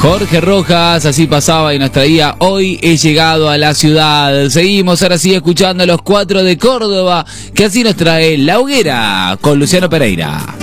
Jorge Rojas así pasaba y nos traía Hoy he llegado a la ciudad. Seguimos ahora sí escuchando a los 4 de Córdoba, que así nos trae La Hoguera con Luciano Pereira.